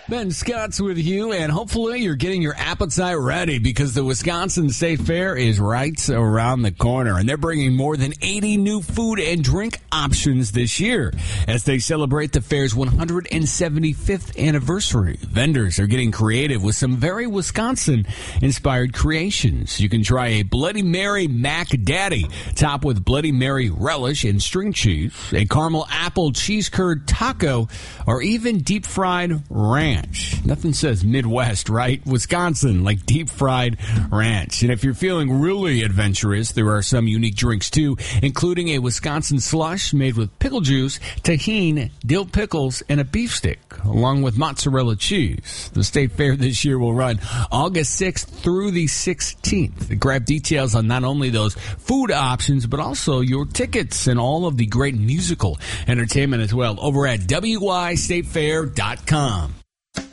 Ben Scott's with you, and hopefully you're getting your appetite ready because the Wisconsin State Fair is right around the corner, and they're bringing more than 80 new food and drink options this year as they celebrate the fair's 175th anniversary. Vendors are getting creative with some very Wisconsin-inspired creations. You can try a Bloody Mary Mac Daddy, topped with Bloody Mary relish and string cheese, a caramel apple cheese curd taco, or even deep-fried ranch. Nothing says Midwest, right? Wisconsin, like deep-fried ranch. And if you're feeling really adventurous, there are some unique drinks, too, including a Wisconsin slush made with pickle juice, tahini, dill pickles, and a beef stick, along with mozzarella cheese. The State Fair this year will run August 6th through the 16th. Grab details on not only those food options, but also your tickets and all of the great musical entertainment as well over at WIStatefair.com.